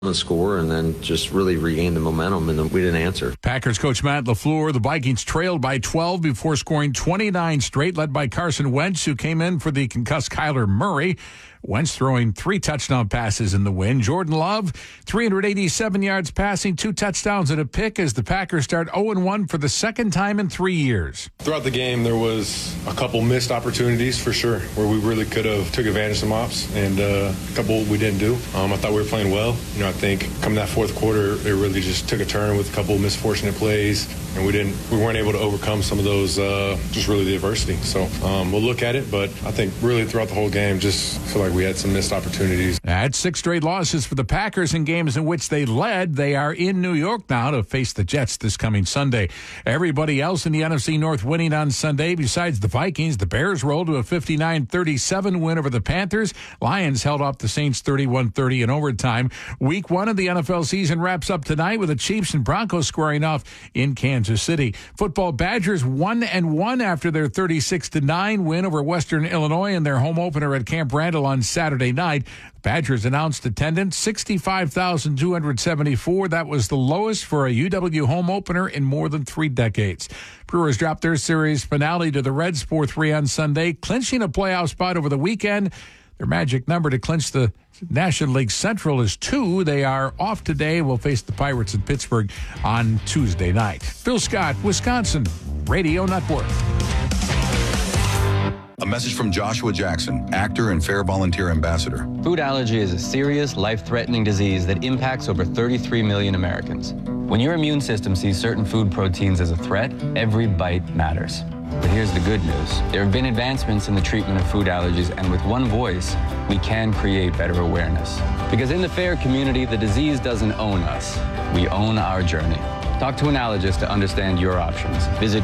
the score and then just really regained the momentum, and then we didn't answer. Packers coach Matt LaFleur, the Vikings trailed by 12 before scoring 29 straight, led by Carson Wentz, who came in for the concussed Kyler Murray. Wentz throwing 3 touchdown passes in the win. Jordan Love, 387 yards passing, 2 touchdowns and a pick as the Packers start 0-1 for the second time in 3 years. Throughout the game, there was a couple missed opportunities for sure, where we really could have took advantage of some ops, and a couple we didn't do. I thought we were playing well. I think coming that fourth quarter, it really just took a turn with a couple of misfortunate plays, and we weren't able to overcome some of those, just really the adversity. So we'll look at it, but I think really throughout the whole game, just feel like we had some missed opportunities. At 6 straight losses for the Packers in games in which they led. They are in New York now to face the Jets this coming Sunday. Everybody else in the NFC North winning on Sunday besides the Vikings. The Bears rolled to a 59-37 win over the Panthers. Lions held off the Saints 31-30 in overtime. Week 1 of the NFL season wraps up tonight with the Chiefs and Broncos squaring off in Kansas City. Football Badgers 1-1 after their 36-9 win over Western Illinois in their home opener at Camp Randall on Saturday night. Badgers announced attendance 65,274. That was the lowest for a UW home opener in more than 3 decades. Brewers dropped their series finale to the Reds 4-3 on Sunday, clinching a playoff spot over the weekend. Their magic number to clinch the National League Central is 2. They are off today. We'll face the Pirates in Pittsburgh on Tuesday night. Phil Scott, Wisconsin Radio Network. A message from Joshua Jackson, actor and Fair Volunteer Ambassador. Food allergy is a serious, life-threatening disease that impacts over 33 million Americans. When your immune system sees certain food proteins as a threat, every bite matters. But here's the good news. There have been advancements in the treatment of food allergies, and with one voice, we can create better awareness. Because in the FAIR community, the disease doesn't own us. We own our journey. Talk to an allergist to understand your options. Visit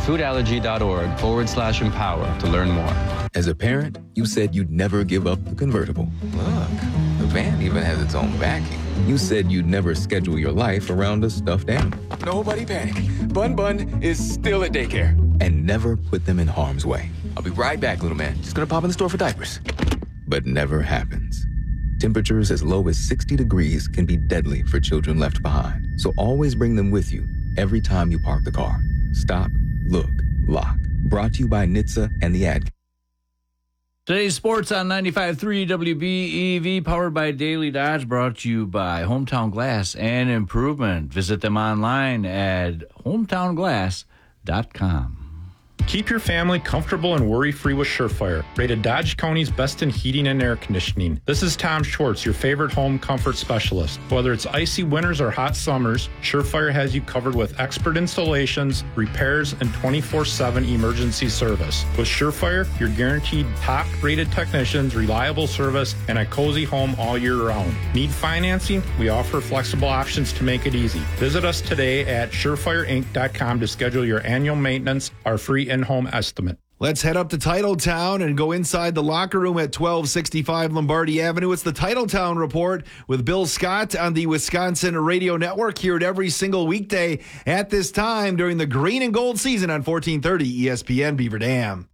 foodallergy.org/empower to learn more. As a parent, you said you'd never give up the convertible. Look, the van even has its own backing. You said you'd never schedule your life around a stuffed animal. Nobody panic. Bun is still at daycare. And never put them in harm's way. I'll be right back, little man. Just gonna pop in the store for diapers. But never happens. Temperatures as low as 60 degrees can be deadly for children left behind. So always bring them with you every time you park the car. Stop, look, lock. Brought to you by NHTSA and the ad. Today's sports on 95.3 WBEV, powered by Daily Dodge, brought to you by Hometown Glass and Improvement. Visit them online at hometownglass.com. Keep your family comfortable and worry-free with Surefire, rated Dodge County's best in heating and air conditioning. This is Tom Schwartz, your favorite home comfort specialist. Whether it's icy winters or hot summers, Surefire has you covered with expert installations, repairs, and 24/7 emergency service. With Surefire, you're guaranteed top-rated technicians, reliable service, and a cozy home all year round. Need financing? We offer flexible options to make it easy. Visit us today at surefireinc.com to schedule your annual maintenance, our free in-home estimate. Let's head up to Titletown and go inside the locker room at 1265 Lombardi Avenue. It's the Titletown Report with Bill Scott on the Wisconsin Radio Network, here at every single weekday at this time during the green and gold season on 1430 ESPN Beaver Dam.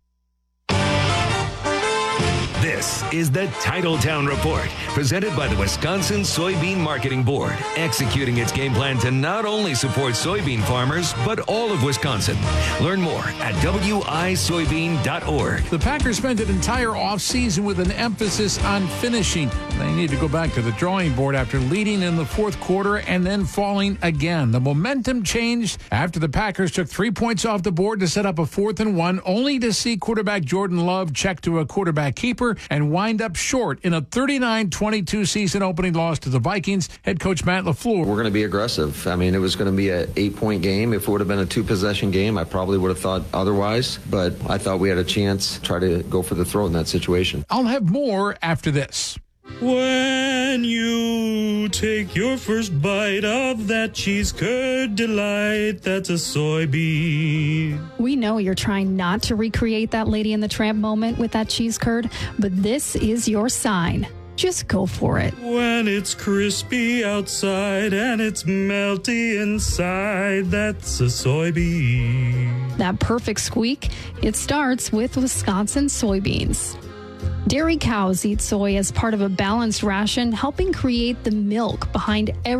This is the Titletown Report, presented by the Wisconsin Soybean Marketing Board, executing its game plan to not only support soybean farmers, but all of Wisconsin. Learn more at wisoybean.org. The Packers spent an entire offseason with an emphasis on finishing. They need to go back to the drawing board after leading in the fourth quarter and then falling again. The momentum changed after the Packers took 3 points off the board to set up a 4th and 1, only to see quarterback Jordan Love check to a quarterback keeper and wind up short in a 39-22 season opening loss to the Vikings. Head coach Matt LaFleur. We're going to be aggressive. I mean, it was going to be an 8-point game. If it would have been a 2-possession game, I probably would have thought otherwise. But I thought we had a chance to try to go for the throat in that situation. I'll have more after this. When you take your first bite of that cheese curd delight, that's a soybean. We know you're trying not to recreate that Lady and the Tramp moment with that cheese curd, but this is your sign. Just go for it. When it's crispy outside and it's melty inside, that's a soybean. That perfect squeak, it starts with Wisconsin soybeans. Dairy cows eat soy as part of a balanced ration, helping create the milk behind every